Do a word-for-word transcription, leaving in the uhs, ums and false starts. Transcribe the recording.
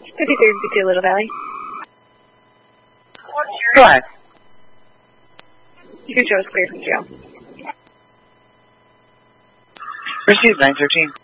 fifty-three fifty-two Little Valley. Go ahead. You can show us clear from jail. Received nine thirteen.